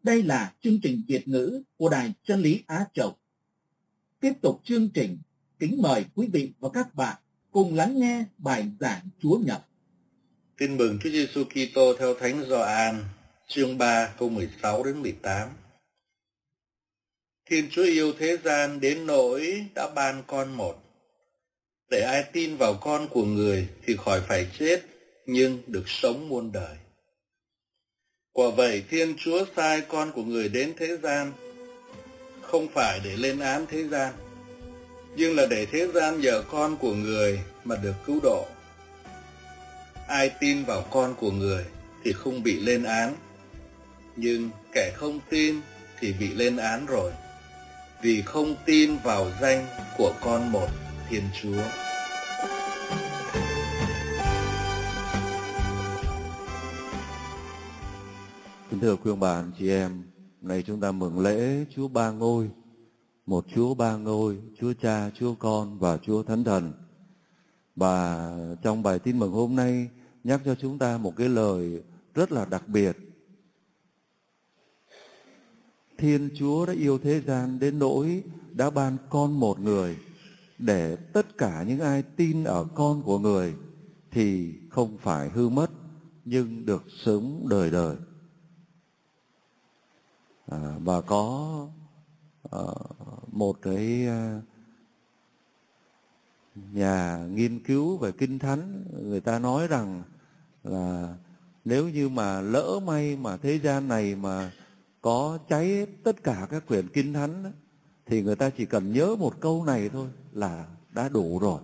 Đây là chương trình Việt ngữ của Đài Chân lý Á Châu. Tiếp tục chương trình, kính mời quý vị và các bạn cùng lắng nghe bài giảng Chúa Nhật. Tin mừng Chúa Giêsu Kitô theo Thánh Gioan, chương 3 câu 16 đến 18. Thiên Chúa yêu thế gian đến nỗi đã ban con một, để ai tin vào con của người thì khỏi phải chết, nhưng được sống muôn đời. Quả vậy Thiên Chúa sai con của người đến thế gian, không phải để lên án thế gian, nhưng là để thế gian nhờ con của người mà được cứu độ. Ai tin vào con của người thì không bị lên án, nhưng kẻ không tin thì bị lên án rồi, vì không tin vào danh của con một Thiên Chúa. Kính thưa quý ông bà anh chị em, nay chúng ta mừng lễ Chúa Ba Ngôi, một Chúa Ba Ngôi, Chúa Cha, Chúa Con và Chúa Thánh Thần. Và trong bài tin mừng hôm nay nhắc cho chúng ta một cái lời rất là đặc biệt. Thiên Chúa đã yêu thế gian đến nỗi đã ban con một người, để tất cả những ai tin ở con của người thì không phải hư mất, nhưng được sống đời đời. Và có một cái nhà nghiên cứu về Kinh Thánh, người ta nói rằng là nếu như mà lỡ may mà thế gian này mà có cháy tất cả các quyển Kinh Thánh thì người ta chỉ cần nhớ một câu này thôi là đã đủ rồi.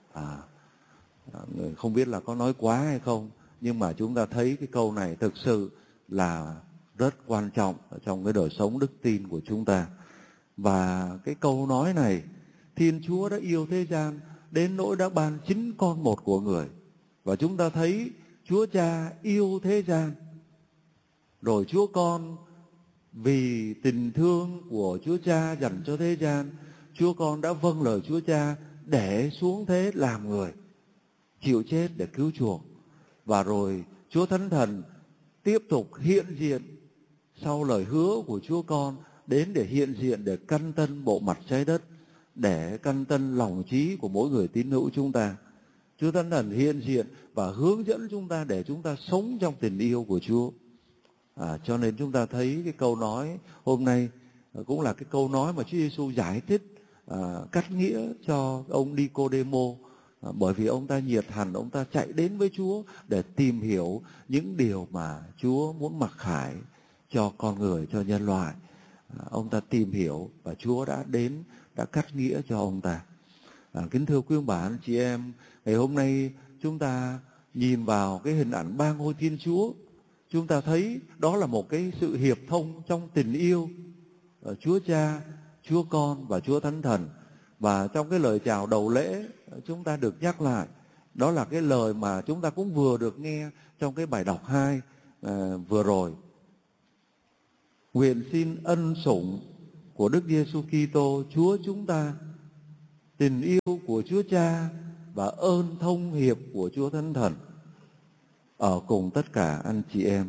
Không biết là có nói quá hay không, nhưng mà chúng ta thấy cái câu này thực sự là rất quan trọng trong cái đời sống đức tin của chúng ta. Và cái câu nói này, Thiên Chúa đã yêu thế gian đến nỗi đã ban chính con một của người. Và chúng ta thấy Chúa Cha yêu thế gian, rồi Chúa Con vì tình thương của Chúa Cha dành cho thế gian, Chúa Con đã vâng lời Chúa Cha để xuống thế làm người, chịu chết để cứu chuộc. Và rồi Chúa Thánh Thần tiếp tục hiện diện sau lời hứa của Chúa Con, đến để hiện diện để căn tân bộ mặt trái đất, để căn tân lòng trí của mỗi người tín hữu chúng ta. Chúa Thánh Thần hiện diện và hướng dẫn chúng ta để chúng ta sống trong tình yêu của Chúa. Cho nên chúng ta thấy cái câu nói hôm nay cũng là cái câu nói mà Chúa Giêsu giải thích cắt nghĩa cho ông Nicôđêmô, bởi vì ông ta nhiệt thành, ông ta chạy đến với Chúa để tìm hiểu những điều mà Chúa muốn mặc khải cho con người, cho nhân loại. Ông ta tìm hiểu và Chúa đã đến, đã cắt nghĩa cho ông ta. Kính thưa quý ông bà anh chị em, ngày hôm nay chúng ta nhìn vào cái hình ảnh ba ngôi Thiên Chúa, chúng ta thấy đó là một cái sự hiệp thông trong tình yêu Chúa Cha, Chúa Con và Chúa Thánh Thần. Và trong cái lời chào đầu lễ chúng ta được nhắc lại, đó là cái lời mà chúng ta cũng vừa được nghe trong cái bài đọc 2 vừa rồi. Nguyện xin ân sủng của Đức Giêsu Kitô Chúa chúng ta, tình yêu của Chúa Cha và ơn thông hiệp của Chúa Thánh Thần ở cùng tất cả anh chị em.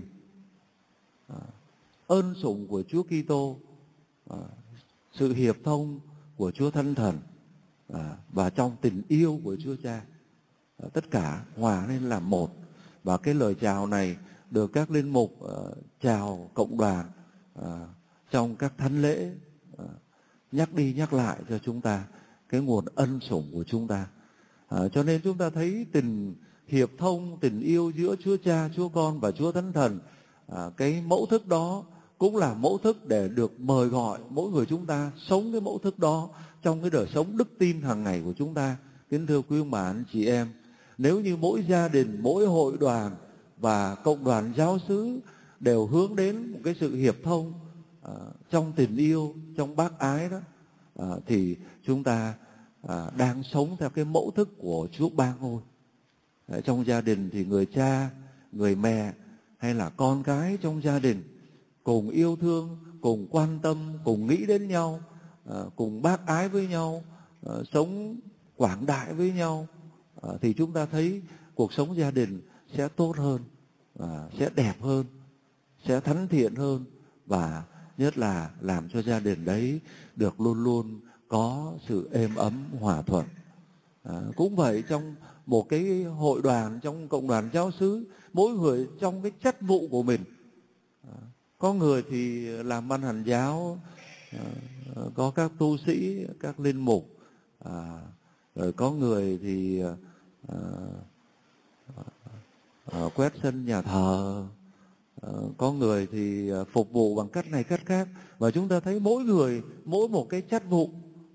Ơn sủng của Chúa Kitô, sự hiệp thông của Chúa Thánh Thần và trong tình yêu của Chúa Cha, tất cả hòa nên làm một. Và cái lời chào này được các linh mục chào cộng đoàn trong các thánh lễ, nhắc đi nhắc lại cho chúng ta cái nguồn ân sủng của chúng ta. Cho nên chúng ta thấy tình hiệp thông, tình yêu giữa Chúa Cha, Chúa Con và Chúa Thánh Thần, cái mẫu thức đó cũng là mẫu thức để được mời gọi mỗi người chúng ta sống cái mẫu thức đó trong cái đời sống đức tin hàng ngày của chúng ta. Kính thưa quý ông bà anh chị em, nếu như mỗi gia đình, mỗi hội đoàn và cộng đoàn giáo xứ đều hướng đến một cái sự hiệp thông trong tình yêu, trong bác ái đó, thì chúng ta đang sống theo cái mẫu thức của Chúa Ba Ngôi. Trong gia đình thì người cha, người mẹ hay là con cái trong gia đình cùng yêu thương, cùng quan tâm, cùng nghĩ đến nhau, cùng bác ái với nhau, sống quảng đại với nhau, thì chúng ta thấy cuộc sống gia đình sẽ tốt hơn, sẽ đẹp hơn, sẽ thánh thiện hơn và nhất là làm cho gia đình đấy được luôn luôn có sự êm ấm hòa thuận. Cũng vậy, trong một cái hội đoàn, trong cộng đoàn giáo xứ, mỗi người trong cái chức vụ của mình. Có người thì làm ban hành giáo, có các tu sĩ, các linh mục, rồi có người thì quét sân nhà thờ, có người thì phục vụ bằng cách này cách khác. Và chúng ta thấy mỗi người mỗi một cái chức vụ,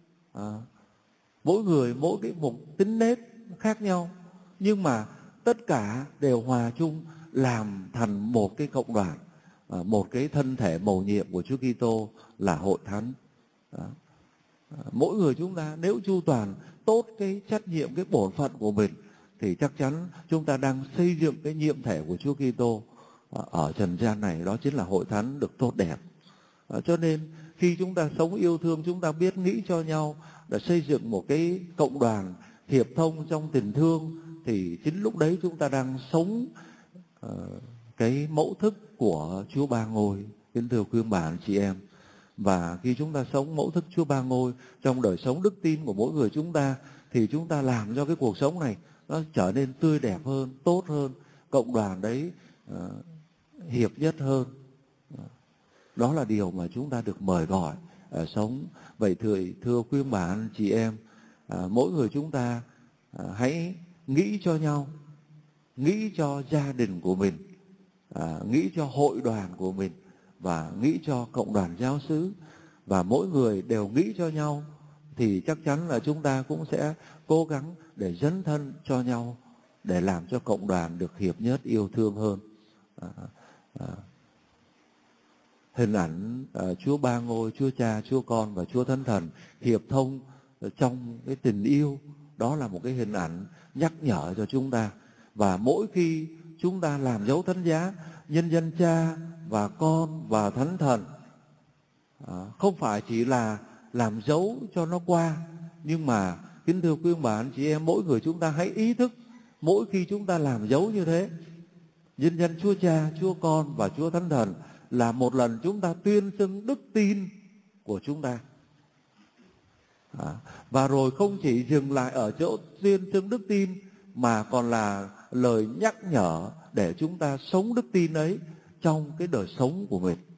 mỗi người mỗi cái một tính nết khác nhau, nhưng mà tất cả đều hòa chung làm thành một cái cộng đoàn, một cái thân thể mầu nhiệm của Chúa Kitô là hội thánh. Mỗi người chúng ta nếu chu toàn tốt cái trách nhiệm, cái bổn phận của mình thì chắc chắn chúng ta đang xây dựng cái nhiệm thể của Chúa Kitô ở trần gian này, đó chính là hội thánh được tốt đẹp. Cho nên khi chúng ta sống yêu thương, chúng ta biết nghĩ cho nhau để xây dựng một cái cộng đoàn hiệp thông trong tình thương, thì chính lúc đấy chúng ta đang sống cái mẫu thức của Chúa Ba Ngôi. Kính thưa quý bà anh chị em, và khi chúng ta sống mẫu thức Chúa Ba Ngôi trong đời sống đức tin của mỗi người chúng ta, thì chúng ta làm cho cái cuộc sống này nó trở nên tươi đẹp hơn, tốt hơn, cộng đoàn đấy hiệp nhất hơn. Đó là điều mà chúng ta được mời gọi sống. Vậy thưa quý bà anh chị em, mỗi người chúng ta hãy nghĩ cho nhau, nghĩ cho gia đình của mình, nghĩ cho hội đoàn của mình, và nghĩ cho cộng đoàn giáo xứ. Và mỗi người đều nghĩ cho nhau thì chắc chắn là chúng ta cũng sẽ cố gắng để dấn thân cho nhau, để làm cho cộng đoàn được hiệp nhất, yêu thương hơn. Hình ảnh Chúa Ba Ngôi, Chúa Cha, Chúa Con và Chúa Thánh Thần hiệp thông trong cái tình yêu, đó là một cái hình ảnh nhắc nhở cho chúng ta. Và mỗi khi chúng ta làm dấu thánh giá, nhân danh Cha và Con và Thánh Thần, không phải chỉ là làm dấu cho nó qua, nhưng mà kính thưa quý ông bà anh chị em, mỗi người chúng ta hãy ý thức mỗi khi chúng ta làm dấu như thế, nhân danh Chúa Cha, Chúa Con và Chúa Thánh Thần, là một lần chúng ta tuyên xưng đức tin của chúng ta. Và rồi không chỉ dừng lại ở chỗ tuyên xưng đức tin, mà còn là lời nhắc nhở để chúng ta sống đức tin ấy trong cái đời sống của mình.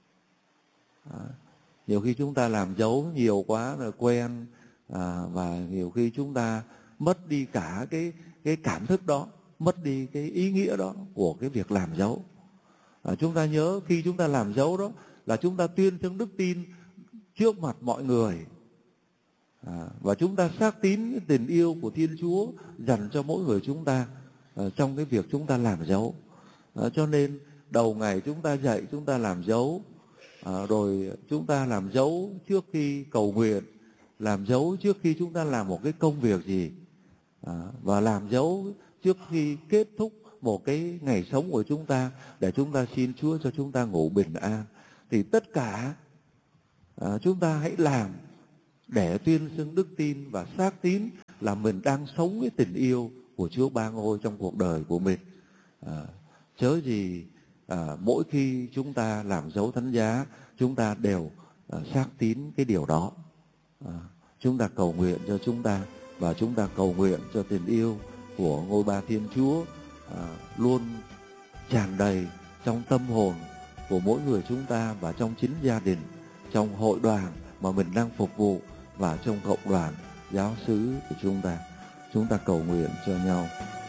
Nhiều khi chúng ta làm dấu nhiều quá rồi quen, và nhiều khi chúng ta mất đi cả cái cảm thức đó, mất đi cái ý nghĩa đó của cái việc làm dấu. Chúng ta nhớ khi chúng ta làm dấu đó là chúng ta tuyên xưng đức tin trước mặt mọi người, và chúng ta xác tín cái tình yêu của Thiên Chúa dành cho mỗi người chúng ta trong cái việc chúng ta làm dấu. Cho nên đầu ngày chúng ta dậy chúng ta làm dấu, rồi chúng ta làm dấu trước khi cầu nguyện, làm dấu trước khi chúng ta làm một cái công việc gì, và làm dấu trước khi kết thúc một cái ngày sống của chúng ta, để chúng ta xin Chúa cho chúng ta ngủ bình an. Thì tất cả chúng ta hãy làm để tuyên xưng đức tin và xác tín là mình đang sống cái tình yêu của Chúa Ba Ngôi trong cuộc đời của mình. Chớ gì mỗi khi chúng ta làm dấu thánh giá, chúng ta đều xác tín cái điều đó. Chúng ta cầu nguyện cho chúng ta, và chúng ta cầu nguyện cho tình yêu của Ngôi Ba Thiên Chúa luôn tràn đầy trong tâm hồn của mỗi người chúng ta, và trong chính gia đình, trong hội đoàn mà mình đang phục vụ, và trong cộng đoàn giáo xứ của chúng ta. Chúng ta cầu nguyện cho nhau.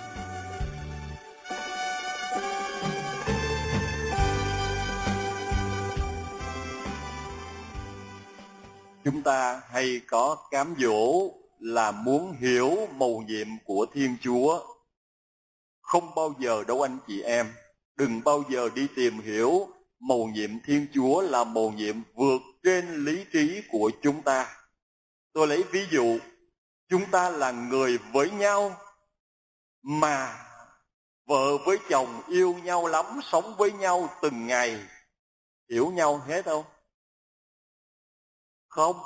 Chúng ta hay có cám dỗ là muốn hiểu mầu nhiệm của Thiên Chúa. Không bao giờ đâu anh chị em, đừng bao giờ đi tìm hiểu mầu nhiệm Thiên Chúa là mầu nhiệm vượt trên lý trí của chúng ta. Tôi lấy ví dụ, chúng ta là người với nhau, mà vợ với chồng yêu nhau lắm, sống với nhau từng ngày, hiểu nhau hết không? Không.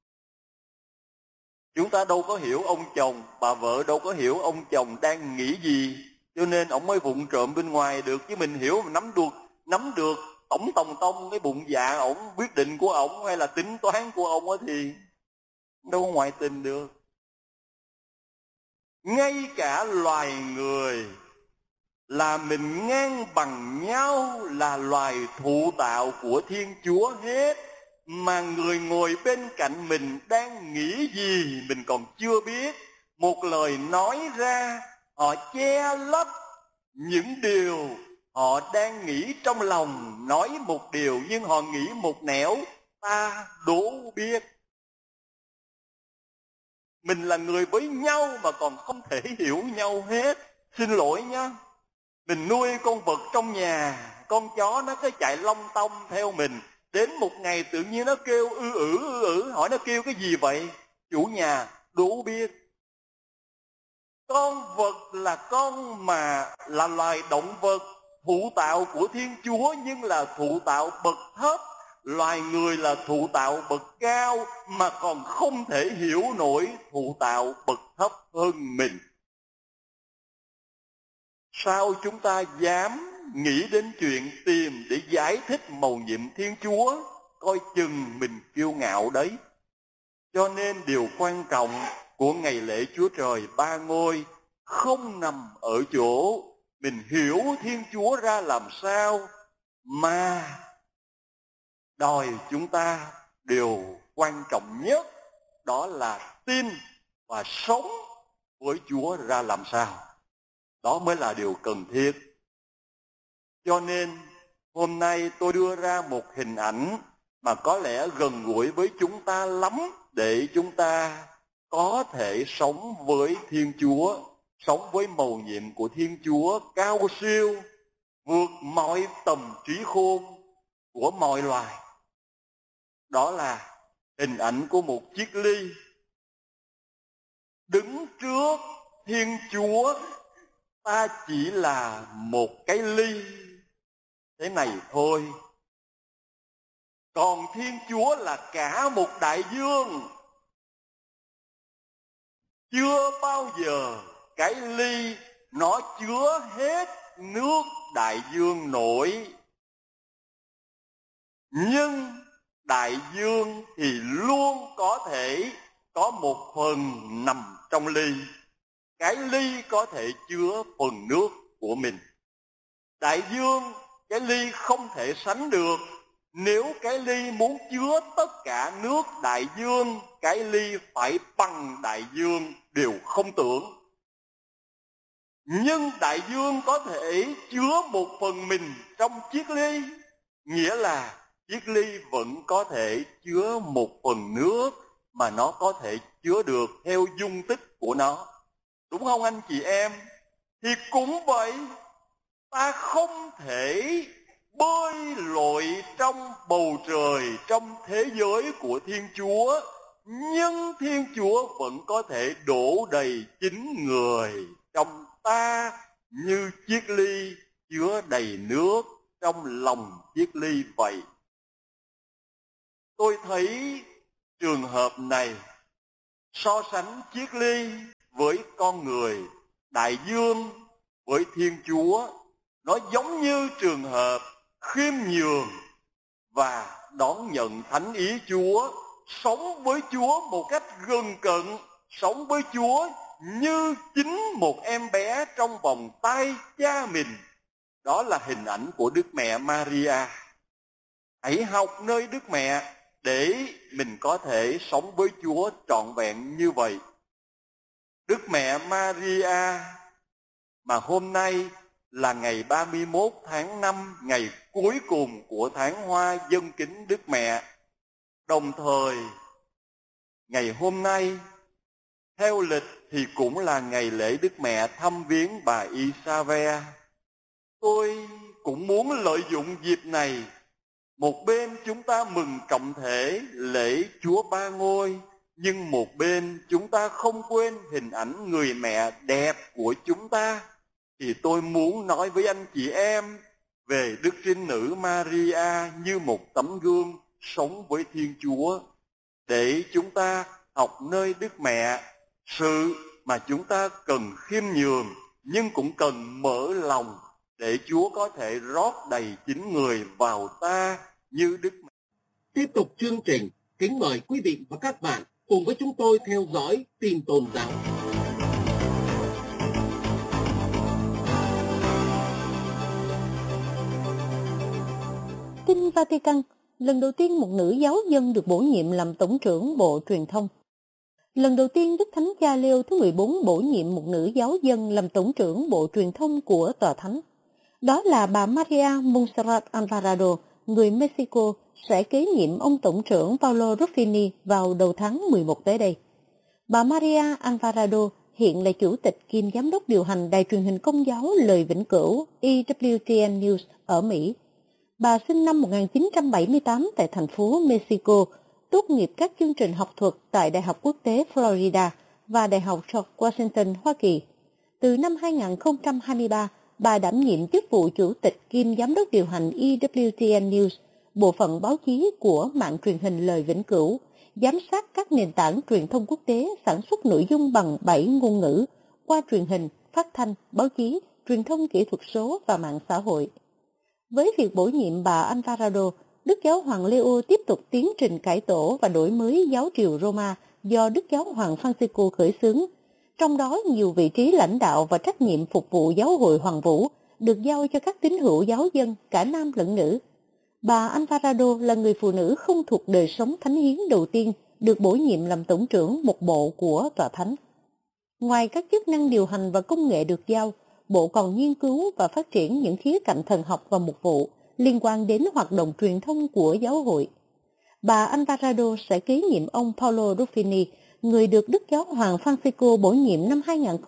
Chúng ta đâu có hiểu ông chồng, bà vợ đâu có hiểu ông chồng đang nghĩ gì, cho nên ông mới vụng trộm bên ngoài được. Chứ mình hiểu, mình nắm được tổng tông cái bụng dạ ổng, quyết định của ổng hay là tính toán của ổng thì đâu có ngoại tình được. Ngay cả loài người là mình ngang bằng nhau, là loài thụ tạo của Thiên Chúa hết, mà người ngồi bên cạnh mình đang nghĩ gì mình còn chưa biết. Một lời nói ra, họ che lấp những điều họ đang nghĩ trong lòng. Nói một điều nhưng họ nghĩ một nẻo, ta đố biết. Mình là người với nhau mà còn không thể hiểu nhau hết. Xin lỗi nhá. Mình nuôi con vật trong nhà, con chó nó cứ chạy long tong theo mình. Đến một ngày tự nhiên nó kêu ư, hỏi nó kêu cái gì vậy? Chủ nhà đố biết. Con vật là con mà là loài động vật thụ tạo của Thiên Chúa, nhưng là thụ tạo bậc thấp. Loài người là thụ tạo bậc cao mà còn không thể hiểu nổi thụ tạo bậc thấp hơn mình. Sao chúng ta dám nghĩ đến chuyện tìm để giải thích mầu nhiệm Thiên Chúa? Coi chừng mình kiêu ngạo đấy. Cho nên điều quan trọng của ngày lễ Chúa Trời Ba Ngôi không nằm ở chỗ mình hiểu Thiên Chúa ra làm sao, mà đòi chúng ta điều quan trọng nhất, đó là tin và sống với Chúa ra làm sao. Đó mới là điều cần thiết. Cho nên hôm nay tôi đưa ra một hình ảnh mà có lẽ gần gũi với chúng ta lắm, để chúng ta có thể sống với Thiên Chúa, sống với mầu nhiệm của Thiên Chúa cao siêu, vượt mọi tầm trí khôn của mọi loài. Đó là hình ảnh của một chiếc ly. Đứng trước Thiên Chúa, ta chỉ là một cái ly thế này thôi. Còn Thiên Chúa là cả một đại dương. Chưa bao giờ cái ly nó chứa hết nước đại dương nổi. Nhưng đại dương thì luôn có thể có một phần nằm trong ly. Cái ly có thể chứa phần nước của mình. Đại dương, cái ly không thể sánh được. Nếu cái ly muốn chứa tất cả nước đại dương, cái ly phải bằng đại dương, điều không tưởng. Nhưng đại dương có thể chứa một phần mình trong chiếc ly, nghĩa là chiếc ly vẫn có thể chứa một phần nước mà nó có thể chứa được theo dung tích của nó. Đúng không anh chị em? Thì cũng vậy, ta không thể bơi lội trong bầu trời, trong thế giới của Thiên Chúa, nhưng Thiên Chúa vẫn có thể đổ đầy chính người trong ta như chiếc ly chứa đầy nước trong lòng chiếc ly vậy. Tôi thấy trường hợp này so sánh chiếc ly với con người, đại dương với Thiên Chúa, nó giống như trường hợp khiêm nhường và đón nhận thánh ý Chúa, sống với Chúa một cách gần cận, sống với Chúa như chính một em bé trong vòng tay cha mình. Đó là hình ảnh của Đức Mẹ Maria. Hãy học nơi Đức Mẹ để mình có thể sống với Chúa trọn vẹn như vậy. Đức Mẹ Maria mà hôm nay là ngày 31 tháng 5, ngày cuối cùng của tháng Hoa Dâng Kính Đức Mẹ. Đồng thời, ngày hôm nay, theo lịch thì cũng là ngày lễ Đức Mẹ thăm viếng bà Isabel. Tôi cũng muốn lợi dụng dịp này, một bên chúng ta mừng trọng thể lễ Chúa Ba Ngôi, nhưng một bên chúng ta không quên hình ảnh người mẹ đẹp của chúng ta. Thì tôi muốn nói với anh chị em về Đức Trinh Nữ Maria như một tấm gương sống với Thiên Chúa, để chúng ta học nơi Đức Mẹ sự mà chúng ta cần khiêm nhường nhưng cũng cần mở lòng để Chúa có thể rót đầy chính người vào ta như Đức Mẹ. Tiếp tục chương trình, kính mời quý vị và các bạn cùng với chúng tôi theo dõi tin tôn giáo. Tin Vatican, lần đầu tiên một nữ giáo dân được bổ nhiệm làm Tổng trưởng Bộ Truyền thông. Lần đầu tiên Đức Thánh Cha Leo thứ 14 bổ nhiệm một nữ giáo dân làm Tổng trưởng Bộ Truyền thông của Tòa Thánh. Đó là bà Maria Montserrat Alvarado, người Mexico, sẽ kế nhiệm ông Tổng trưởng Paolo Ruffini vào đầu tháng 11 tới đây. Bà Maria Alvarado hiện là chủ tịch kiêm giám đốc điều hành đài truyền hình công giáo Lời Vĩnh Cửu EWTN News ở Mỹ. Bà sinh năm 1978 tại thành phố Mexico, tốt nghiệp các chương trình học thuật tại Đại học Quốc tế Florida và Đại học George Washington, Hoa Kỳ. Từ năm 2023, bà đảm nhiệm chức vụ chủ tịch kiêm giám đốc điều hành EWTN News, bộ phận báo chí của mạng truyền hình Lời Vĩnh Cửu, giám sát các nền tảng truyền thông quốc tế sản xuất nội dung bằng 7 ngôn ngữ qua truyền hình, phát thanh, báo chí, truyền thông kỹ thuật số và mạng xã hội. Với việc bổ nhiệm bà Alvarado, Đức Giáo hoàng Leo tiếp tục tiến trình cải tổ và đổi mới giáo triều Roma do Đức Giáo hoàng Francisco khởi xướng. Trong đó nhiều vị trí lãnh đạo và trách nhiệm phục vụ giáo hội Hoàng Vũ được giao cho các tín hữu giáo dân cả nam lẫn nữ. Bà Alvarado là người phụ nữ không thuộc đời sống thánh hiến đầu tiên được bổ nhiệm làm tổng trưởng một bộ của Tòa Thánh. Ngoài các chức năng điều hành và công nghệ được giao, bộ còn nghiên cứu và phát triển những khía cạnh thần học và mục vụ liên quan đến hoạt động truyền thông của giáo hội. Bà Alvarado sẽ kế nhiệm ông Paolo Ruffini, người được Đức Giáo hoàng Francisco bổ nhiệm năm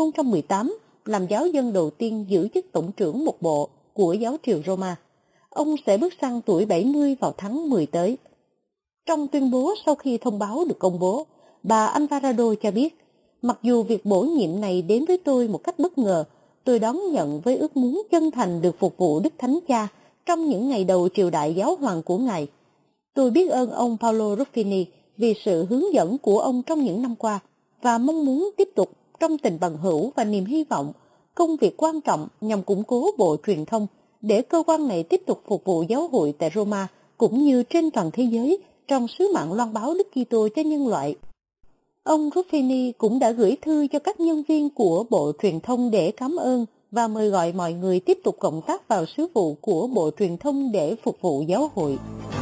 2018 làm giáo dân đầu tiên giữ chức tổng trưởng một bộ của giáo triều Roma. Ông sẽ bước sang tuổi 70 vào tháng 10 tới. Trong tuyên bố sau khi thông báo được công bố, bà Alvarado cho biết, mặc dù việc bổ nhiệm này đến với tôi một cách bất ngờ, tôi đón nhận với ước muốn chân thành được phục vụ Đức Thánh Cha trong những ngày đầu triều đại giáo hoàng của Ngài. Tôi biết ơn ông Paolo Ruffini vì sự hướng dẫn của ông trong những năm qua và mong muốn tiếp tục trong tình bằng hữu và niềm hy vọng công việc quan trọng nhằm củng cố bộ truyền thông để cơ quan này tiếp tục phục vụ giáo hội tại Roma cũng như trên toàn thế giới trong sứ mạng loan báo Đức Kitô cho nhân loại. Ông Ruffini cũng đã gửi thư cho các nhân viên của Bộ Truyền thông để cảm ơn và mời gọi mọi người tiếp tục cộng tác vào sứ vụ của Bộ Truyền thông để phục vụ giáo hội.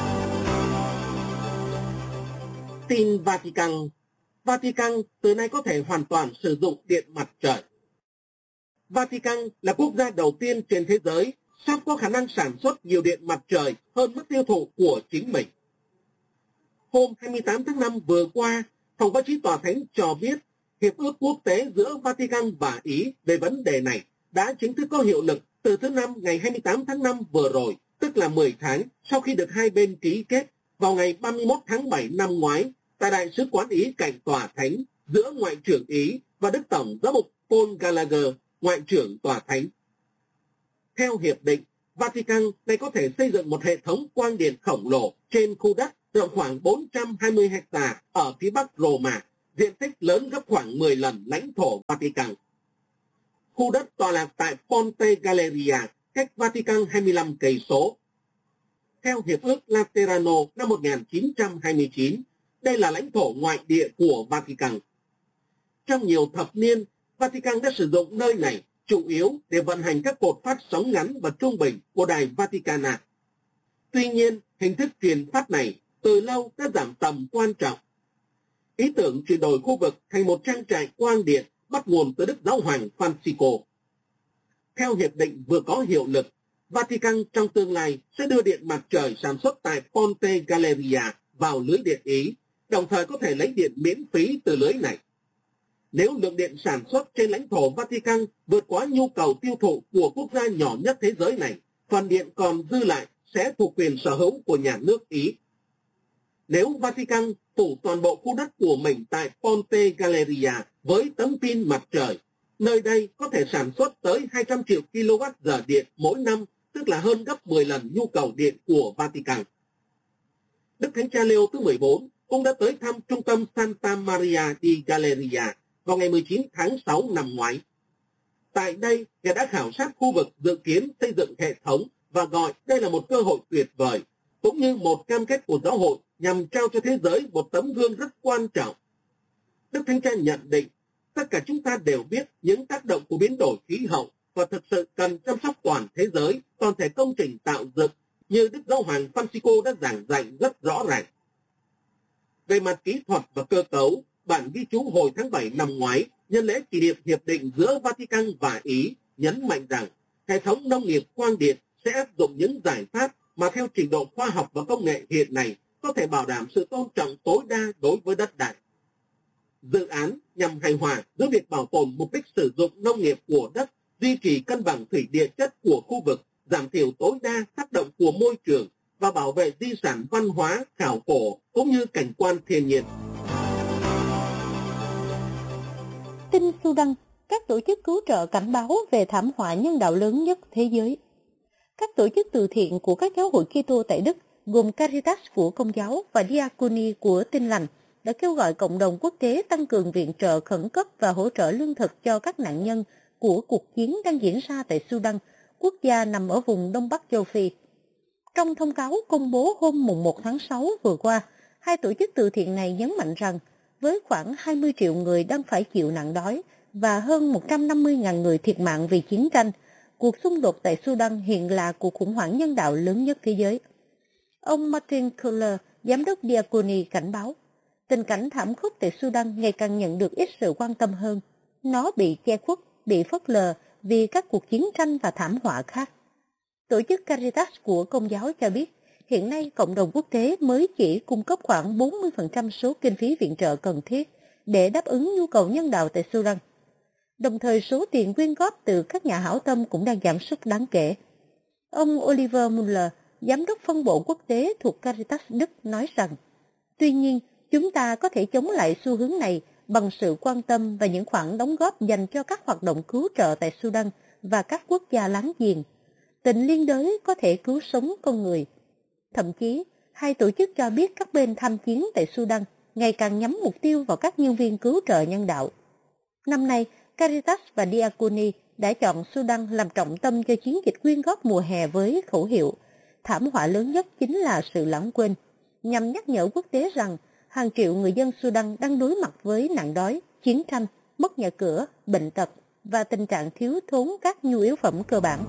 Tin Vatican. Vatican từ nay có thể hoàn toàn sử dụng điện mặt trời. Vatican là quốc gia đầu tiên trên thế giới sắp có khả năng sản xuất nhiều điện mặt trời hơn mức tiêu thụ của chính mình. Hôm 28 tháng 5 vừa qua, Phòng báo chí Tòa Thánh cho biết Hiệp ước quốc tế giữa Vatican và Ý về vấn đề này đã chính thức có hiệu lực từ thứ Năm ngày 28 tháng 5 vừa rồi, tức là 10 tháng sau khi được hai bên ký kết vào ngày 31 tháng 7 năm ngoái tại Đại sứ quán Ý cạnh Tòa Thánh giữa Ngoại trưởng Ý và Đức Tổng giám mục Paul Gallagher, Ngoại trưởng Tòa Thánh. Theo hiệp định, Vatican này có thể xây dựng một hệ thống quang điện khổng lồ trên khu đất rộng khoảng 420 ha ở phía bắc Roma, diện tích lớn gấp khoảng 10 lần lãnh thổ Vatican. Khu đất tọa lạc tại Ponte Galeria, cách Vatican 25 cây số. Theo Hiệp ước Laterano năm 1929, đây là lãnh thổ ngoại địa của Vatican. Trong nhiều thập niên, Vatican đã sử dụng nơi này chủ yếu để vận hành các cột phát sóng ngắn và trung bình của đài Vaticana. Tuy nhiên, hình thức truyền phát này từ lâu đã giảm tầm quan trọng. Ý tưởng chuyển đổi khu vực thành một trang trại quang điện bắt nguồn từ Đức Giáo hoàng Francisco. Theo hiệp định vừa có hiệu lực, Vatican trong tương lai sẽ đưa điện mặt trời sản xuất tại Ponte Galeria vào lưới điện Ý, đồng thời có thể lấy điện miễn phí từ lưới này. Nếu lượng điện sản xuất trên lãnh thổ Vatican vượt quá nhu cầu tiêu thụ của quốc gia nhỏ nhất thế giới này, phần điện còn dư lại sẽ thuộc quyền sở hữu của nhà nước Ý. Nếu Vatican phủ toàn bộ khu đất của mình tại Ponte Galeria với tấm pin mặt trời, nơi đây có thể sản xuất tới 200 triệu kWh điện mỗi năm, tức là hơn gấp 10 lần nhu cầu điện của Vatican. Đức Thánh Cha Leo thứ 14 cũng đã tới thăm trung tâm Santa Maria di Galeria vào ngày 19 tháng 6 năm ngoái. Tại đây, Ngài đã khảo sát khu vực dự kiến xây dựng hệ thống và gọi đây là một cơ hội tuyệt vời, cũng như một cam kết của giáo hội nhằm trao cho thế giới một tấm gương rất quan trọng. Đức Thánh Cha nhận định, tất cả chúng ta đều biết những tác động của biến đổi khí hậu và thực sự cần chăm sóc toàn thế giới, toàn thể công trình tạo dựng như Đức Giáo hoàng Francisco đã giảng dạy rất rõ ràng. Về mặt kỹ thuật và cơ cấu, bản ghi chú hồi tháng 7 năm ngoái nhân lễ kỷ niệm hiệp định giữa Vatican và Ý nhấn mạnh rằng hệ thống nông nghiệp quang điện sẽ áp dụng những giải pháp mà theo trình độ khoa học và công nghệ hiện nay có thể bảo đảm sự tôn trọng tối đa đối với đất đai. Dự án nhằm hài hòa giữa việc bảo tồn mục đích sử dụng nông nghiệp của đất, duy trì cân bằng thủy địa chất của khu vực, giảm thiểu tối đa tác động của môi trường và bảo vệ di sản văn hóa, khảo cổ cũng như cảnh quan thiên nhiên. Tin Sudan, các tổ chức cứu trợ cảnh báo về thảm họa nhân đạo lớn nhất thế giới. Các tổ chức từ thiện của các giáo hội Kitô tại Đức, gồm Caritas của Công giáo và Diakoni của Tin Lành, đã kêu gọi cộng đồng quốc tế tăng cường viện trợ khẩn cấp và hỗ trợ lương thực cho các nạn nhân của cuộc chiến đang diễn ra tại Sudan, quốc gia nằm ở vùng Đông Bắc châu Phi. Trong thông cáo công bố hôm 1 tháng 6 vừa qua, hai tổ chức từ thiện này nhấn mạnh rằng với khoảng 20 triệu người đang phải chịu nạn đói và hơn 150.000 người thiệt mạng vì chiến tranh, cuộc xung đột tại Sudan hiện là cuộc khủng hoảng nhân đạo lớn nhất thế giới. Ông Martin Kohler, giám đốc Diakoni, cảnh báo, tình cảnh thảm khốc tại Sudan ngày càng nhận được ít sự quan tâm hơn. Nó bị che khuất, bị phớt lờ vì các cuộc chiến tranh và thảm họa khác. Tổ chức Caritas của Công giáo cho biết, hiện nay cộng đồng quốc tế mới chỉ cung cấp khoảng 40% số kinh phí viện trợ cần thiết để đáp ứng nhu cầu nhân đạo tại Sudan. Đồng thời số tiền quyên góp từ các nhà hảo tâm cũng đang giảm sút đáng kể. Ông Oliver Muller, giám đốc phân bộ quốc tế thuộc Caritas Đức, nói rằng, tuy nhiên, chúng ta có thể chống lại xu hướng này bằng sự quan tâm và những khoản đóng góp dành cho các hoạt động cứu trợ tại Sudan và các quốc gia láng giềng. Tình liên đới có thể cứu sống con người. Thậm chí, hai tổ chức cho biết các bên tham chiến tại Sudan ngày càng nhắm mục tiêu vào các nhân viên cứu trợ nhân đạo. Năm nay, Caritas và Diakoni đã chọn Sudan làm trọng tâm cho chiến dịch quyên góp mùa hè với khẩu hiệu thảm họa lớn nhất chính là sự lãng quên, nhằm nhắc nhở quốc tế rằng hàng triệu người dân Sudan đang đối mặt với nạn đói, chiến tranh, mất nhà cửa, bệnh tật và tình trạng thiếu thốn các nhu yếu phẩm cơ bản.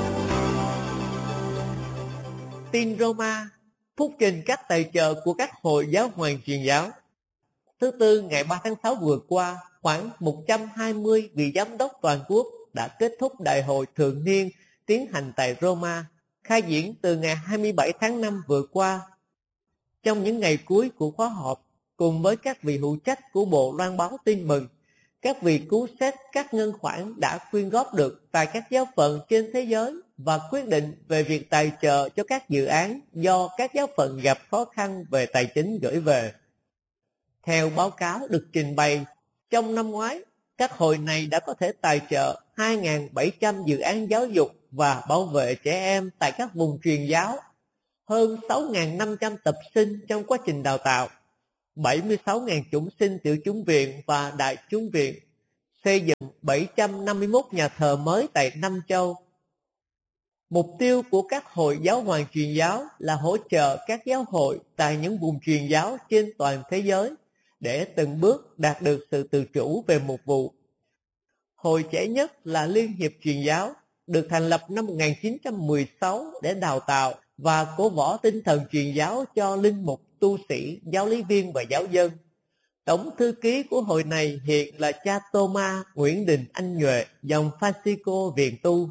Tin Roma, phúc trình các tài trợ của các hội giáo hoàng truyền giáo. Thứ Tư ngày 3 tháng 6 vừa qua, khoảng 120 vị giám đốc toàn quốc đã kết thúc đại hội thường niên tiến hành tại Roma, khai diễn từ ngày 27 tháng 5 vừa qua. Trong những ngày cuối của khóa họp, cùng với các vị hữu trách của Bộ Loan báo Tin Mừng, các vị cứu xét các ngân khoản đã quyên góp được tại các giáo phận trên thế giới và quyết định về việc tài trợ cho các dự án do các giáo phận gặp khó khăn về tài chính gửi về. Theo báo cáo được trình bày, trong năm ngoái, các hội này đã có thể tài trợ 2.700 dự án giáo dục và bảo vệ trẻ em tại các vùng truyền giáo, hơn 6.500 tập sinh trong quá trình đào tạo, 76.000 chủng sinh tiểu chủng viện và đại chủng viện, xây dựng 751 nhà thờ mới tại 5 châu. Mục tiêu của các hội giáo hoàng truyền giáo là hỗ trợ các giáo hội tại những vùng truyền giáo trên toàn thế giới để từng bước đạt được sự tự chủ về mục vụ. Hội trẻ nhất là Liên hiệp truyền giáo, được thành lập năm 1916 để đào tạo và cổ võ tinh thần truyền giáo cho linh mục, tu sĩ, giáo lý viên và giáo dân. Tổng thư ký của hội này hiện là cha Thomas Nguyễn Đình Anh Nhuệ, dòng Francisco Viện Tu.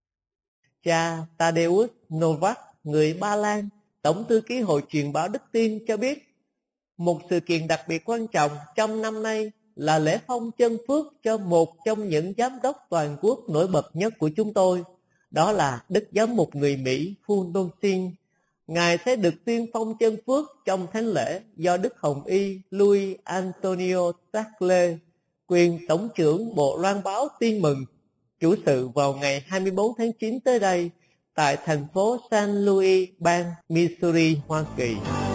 Cha Tadeusz Nowak, người Ba Lan, tổng thư ký hội truyền báo Đức Tin cho biết, một sự kiện đặc biệt quan trọng trong năm nay là lễ phong chân phước cho một trong những giám đốc toàn quốc nổi bật nhất của chúng tôi, đó là Đức Giám mục người Mỹ Phu Đôn Sinh. Ngài sẽ được tuyên phong chân phước trong thánh lễ do Đức Hồng Y Luis Antonio Tagle, quyền tổng trưởng Bộ Loan báo Tin Mừng, chủ sự vào ngày 24 tháng 9 tới đây tại thành phố San Luis, bang Missouri, Hoa Kỳ.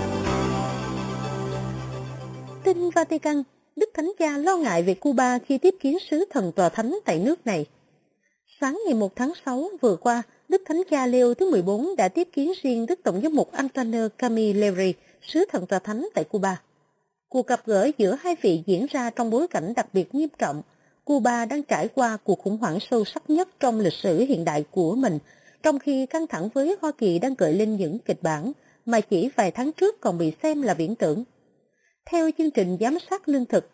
Tin Vatican, Đức Thánh Cha lo ngại về Cuba khi tiếp kiến sứ thần tòa thánh tại nước này. Sáng ngày 1 tháng 6 vừa qua, Đức Thánh Cha Leo thứ 14 đã tiếp kiến riêng Đức Tổng giám mục Antonio Camilleri, sứ thần tòa thánh tại Cuba. Cuộc gặp gỡ giữa hai vị diễn ra trong bối cảnh đặc biệt nghiêm trọng. Cuba đang trải qua cuộc khủng hoảng sâu sắc nhất trong lịch sử hiện đại của mình, trong khi căng thẳng với Hoa Kỳ đang gợi lên những kịch bản mà chỉ vài tháng trước còn bị xem là viễn tưởng. Theo chương trình giám sát lương thực,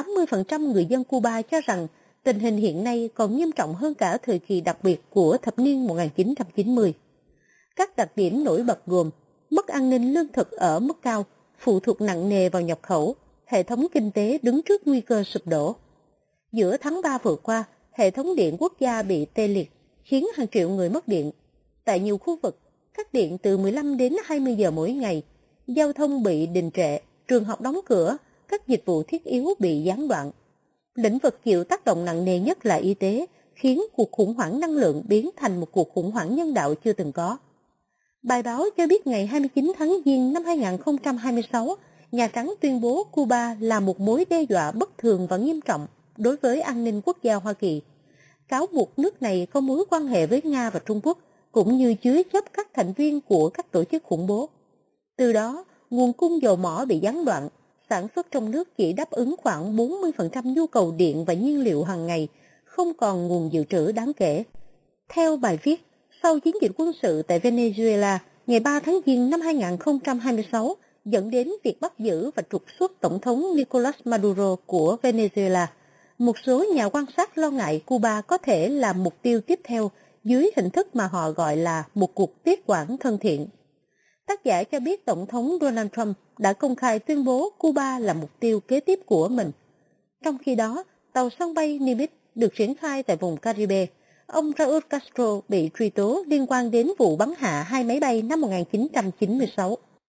80% người dân Cuba cho rằng tình hình hiện nay còn nghiêm trọng hơn cả thời kỳ đặc biệt của thập niên 1990. Các đặc điểm nổi bật gồm mất an ninh lương thực ở mức cao, phụ thuộc nặng nề vào nhập khẩu, hệ thống kinh tế đứng trước nguy cơ sụp đổ. Giữa tháng 3 vừa qua, hệ thống điện quốc gia bị tê liệt, khiến hàng triệu người mất điện. Tại nhiều khu vực, cắt điện từ 15 đến 20 giờ mỗi ngày, giao thông bị đình trệ, trường học đóng cửa, các dịch vụ thiết yếu bị gián đoạn. Lĩnh vực chịu tác động nặng nề nhất là y tế, khiến cuộc khủng hoảng năng lượng biến thành một cuộc khủng hoảng nhân đạo chưa từng có. Bài báo cho biết ngày 29 tháng Giêng năm 2026, Nhà Trắng tuyên bố Cuba là một mối đe dọa bất thường và nghiêm trọng đối với an ninh quốc gia Hoa Kỳ. Cáo buộc nước này có mối quan hệ với Nga và Trung Quốc, cũng như chứa chấp các thành viên của các tổ chức khủng bố. Từ đó, nguồn cung dầu mỏ bị gián đoạn, sản xuất trong nước chỉ đáp ứng khoảng 40% nhu cầu điện và nhiên liệu hàng ngày, không còn nguồn dự trữ đáng kể. Theo bài viết, sau chiến dịch quân sự tại Venezuela ngày 3 tháng Giêng năm 2026 dẫn đến việc bắt giữ và trục xuất Tổng thống Nicolas Maduro của Venezuela, một số nhà quan sát lo ngại Cuba có thể là mục tiêu tiếp theo dưới hình thức mà họ gọi là một cuộc tiếp quản thân thiện. Tác giả cho biết Tổng thống Donald Trump đã công khai tuyên bố Cuba là mục tiêu kế tiếp của mình. Trong khi đó, tàu sân bay Nimitz được triển khai tại vùng Caribe. Ông Raúl Castro bị truy tố liên quan đến vụ bắn hạ 2 máy bay năm 1996.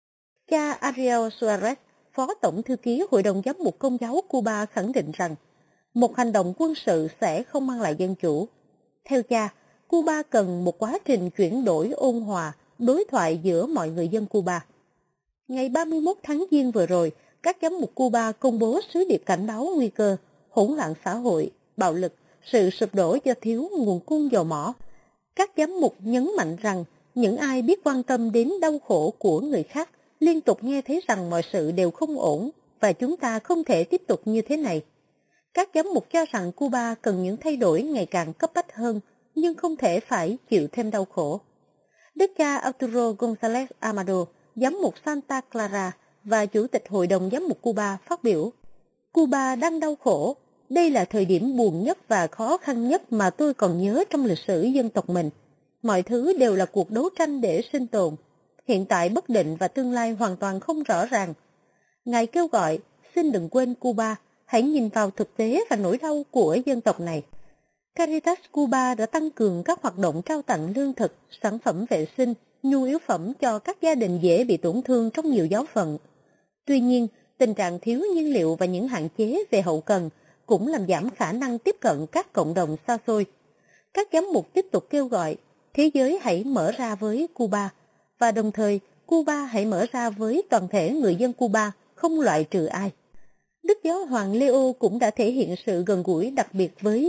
Cha Ariel Suarez, Phó Tổng Thư ký Hội đồng Giám mục Công giáo Cuba khẳng định rằng một hành động quân sự sẽ không mang lại dân chủ. Theo cha, Cuba cần một quá trình chuyển đổi ôn hòa, đối thoại giữa mọi người dân Cuba. Ngày 31 tháng Giêng vừa rồi, các giám mục Cuba công bố sứ điệp cảnh báo nguy cơ, hỗn loạn xã hội, bạo lực, sự sụp đổ do thiếu nguồn cung dầu mỏ. Các giám mục nhấn mạnh rằng những ai biết quan tâm đến đau khổ của người khác liên tục nghe thấy rằng mọi sự đều không ổn và chúng ta không thể tiếp tục như thế này. Các giám mục cho rằng Cuba cần những thay đổi ngày càng cấp bách hơn, nhưng không thể phải chịu thêm đau khổ. Đức cha Arturo González Amado, giám mục Santa Clara và Chủ tịch Hội đồng Giám mục Cuba phát biểu: Cuba đang đau khổ. Đây là thời điểm buồn nhất và khó khăn nhất mà tôi còn nhớ trong lịch sử dân tộc mình. Mọi thứ đều là cuộc đấu tranh để sinh tồn. Hiện tại bất định và tương lai hoàn toàn không rõ ràng. Ngài kêu gọi, xin đừng quên Cuba, hãy nhìn vào thực tế và nỗi đau của dân tộc này. Caritas Cuba đã tăng cường các hoạt động trao tặng lương thực, sản phẩm vệ sinh, nhu yếu phẩm cho các gia đình dễ bị tổn thương trong nhiều giáo phận. Tuy nhiên, tình trạng thiếu nhiên liệu và những hạn chế về hậu cần cũng làm giảm khả năng tiếp cận các cộng đồng xa xôi. Các giám mục tiếp tục kêu gọi thế giới hãy mở ra với Cuba, và đồng thời Cuba hãy mở ra với toàn thể người dân Cuba, không loại trừ ai. Đức Giáo hoàng Leo cũng đã thể hiện sự gần gũi đặc biệt với